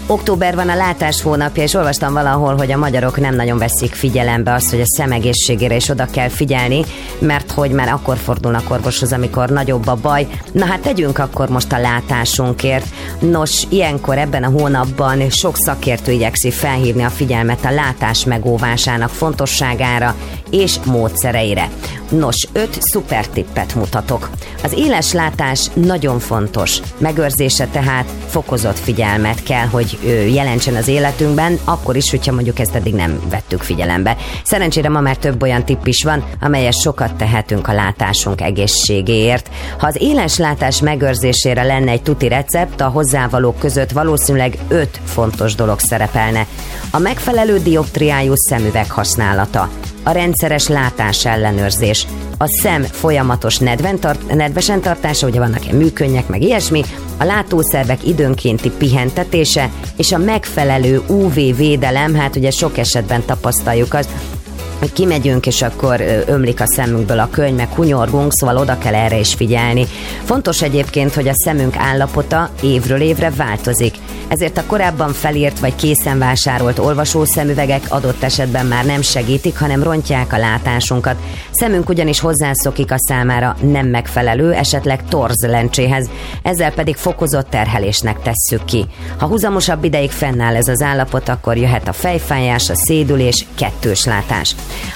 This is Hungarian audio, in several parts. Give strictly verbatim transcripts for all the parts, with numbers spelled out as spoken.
Október van, a látás hónapja, és olvastam valahol, hogy a magyarok nem nagyon veszik figyelembe azt, hogy a szemegészségére is oda kell figyelni, mert hogy már akkor fordulnak orvoshoz, amikor nagyobb a baj. Na hát tegyünk akkor most a látásunkért. Nos, ilyenkor ebben a hónapban sok szakértő igyekszik felhívni a figyelmet a látás megóvásának fontosságára és módszereire. Nos, öt szuper tippet mutatok. Az éles látás nagyon fontos. Megőrzése tehát fokozott figyelmet kell, hogy jelentsen az életünkben, akkor is, hogyha mondjuk ezt eddig nem vettük figyelembe. Szerencsére ma már több olyan tipp is van, amelyet sokat tehetünk a látásunk egészségéért. Ha az éles látás megőrzésére lenne egy tuti recept, a hozzávalók között valószínűleg öt fontos dolog szerepelne. A megfelelő dioptriájú szemüveg használata, a rendszeres látás ellenőrzés, a szem folyamatos nedven tart, nedvesen tartása, ugye vannak ilyen műkönnyek, meg ilyesmi, a látószervek időnkénti pihentetése, és a megfelelő ú vé védelem, hát ugye sok esetben tapasztaljuk azt, hogy kimegyünk, és akkor ömlik a szemünkből a könny, meg hunyorgunk, szóval oda kell erre is figyelni. Fontos egyébként, hogy a szemünk állapota évről évre változik. Ezért a korábban felírt vagy készen vásárolt olvasószemüvegek adott esetben már nem segítik, hanem rontják a látásunkat. Szemünk ugyanis hozzászokik a számára nem megfelelő, esetleg torz lencséhez, ezzel pedig fokozott terhelésnek tesszük ki. Ha húzamosabb ideig fennáll ez az állapot, akkor jöhet a fejfájás, a szédülés, kettős látás.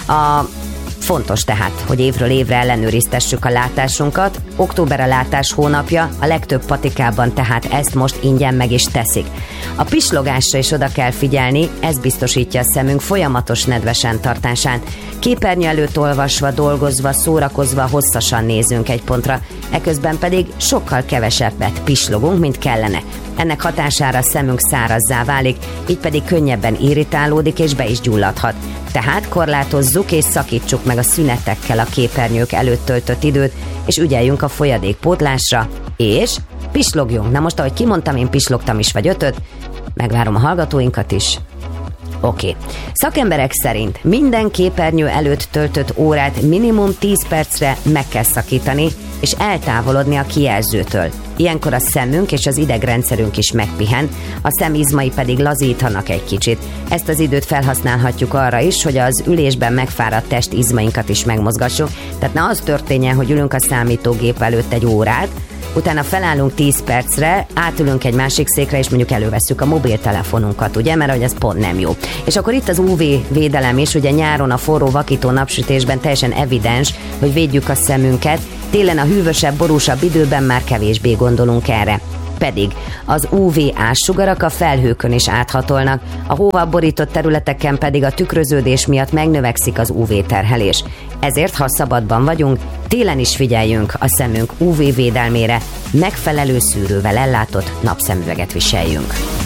A Fontos tehát, hogy évről évre ellenőriztessük a látásunkat. Október a látás hónapja, a legtöbb patikában tehát ezt most ingyen meg is teszik. A pislogásra is oda kell figyelni, ez biztosítja a szemünk folyamatos nedvesen tartását. Képernyő előtt olvasva, dolgozva, szórakozva hosszasan nézünk egy pontra, eközben pedig sokkal kevesebbet pislogunk, mint kellene. Ennek hatására a szemünk szárazzá válik, így pedig könnyebben irritálódik és be is gyulladhat. Tehát korlátozzuk és szakítsuk meg a szünetekkel a képernyők előtt töltött időt, és ügyeljünk a folyadékpótlásra, és pislogjunk. Na most, ahogy kimondtam, én pislogtam is vagy ötöt, megvárom a hallgatóinkat is. Oké. Okay. Szakemberek szerint minden képernyő előtt töltött órát minimum tíz percre meg kell szakítani, és eltávolodni a kijelzőtől. Ilyenkor a szemünk és az idegrendszerünk is megpihen, a szemizmai pedig lazíthanak egy kicsit. Ezt az időt felhasználhatjuk arra is, hogy az ülésben megfáradt test izmainkat is megmozgassuk. Tehát ne az történjen, hogy ülünk a számítógép előtt egy órát, utána felállunk tíz percre, átülünk egy másik székre, és mondjuk elővesszük a mobiltelefonunkat, ugye, mert hogy ez pont nem jó. És akkor itt az ú vé védelem is, ugye nyáron a forró, vakító napsütésben teljesen evidens, hogy védjük a szemünket, télen a hűvösebb, borúsabb időben már kevésbé gondolunk erre. Pedig az ú vé ássugarak a felhőkön is áthatolnak, a hóval borított területeken pedig a tükröződés miatt megnövekszik az ú vé terhelés. Ezért, ha szabadban vagyunk, télen is figyeljünk a szemünk ú vé védelmére, megfelelő szűrővel ellátott napszemüveget viseljünk.